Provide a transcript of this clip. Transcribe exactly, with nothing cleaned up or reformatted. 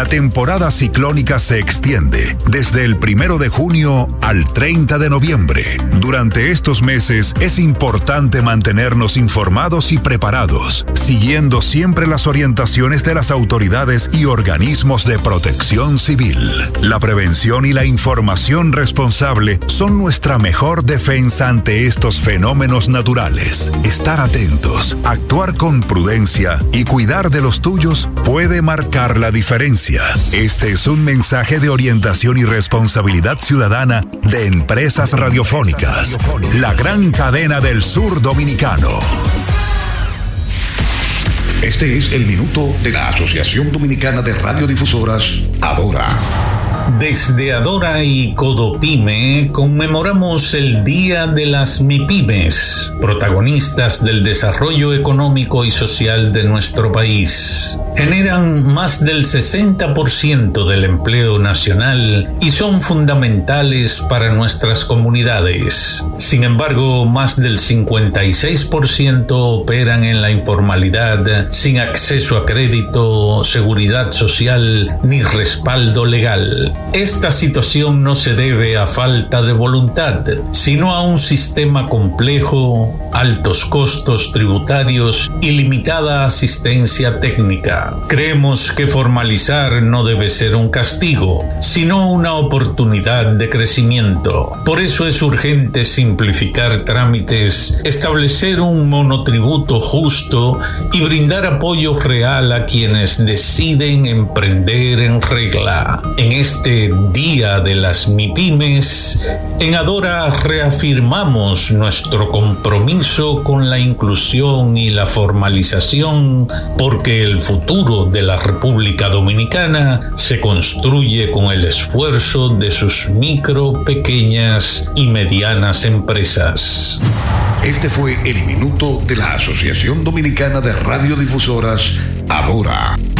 temporada ciclónica se extiende desde el primero de junio al treinta de noviembre. Durante estos meses es importante mantenernos informados y preparados, siguiendo siempre las orientaciones de las autoridades y organismos de protección civil. La prevención y la información responsable son nuestra mejor defensa ante estos fenómenos naturales. Estar atentos, actuar con prudencia y cuidar de los tuyos puede marcar la diferencia. Este es un mensaje de orientación y responsabilidad ciudadana de Empresas Radiofónicas, la gran cadena del sur dominicano. Este es el minuto de la Asociación Dominicana de Radiodifusoras, Adora. Desde Adora y Codopyme conmemoramos el Día de las MIPYMES, protagonistas del desarrollo económico y social de nuestro país. Generan más del sesenta por ciento del empleo nacional y son fundamentales para nuestras comunidades. Sin embargo, más del cincuenta y seis por ciento operan en la informalidad, sin acceso a crédito, seguridad social ni respaldo legal. Esta situación no se debe a falta de voluntad, sino a un sistema complejo, altos costos tributarios y limitada asistencia técnica. Creemos que formalizar no debe ser un castigo, sino una oportunidad de crecimiento. Por eso es urgente simplificar trámites, establecer un monotributo justo y brindar apoyo real a quienes deciden emprender en regla. En este Día de las MIPYMES, en Adora reafirmamos nuestro compromiso con la inclusión y la formalización, porque el futuro de la República Dominicana se construye con el esfuerzo de sus micro, pequeñas y medianas empresas. Este fue el minuto de la Asociación Dominicana de Radiodifusoras, Adora.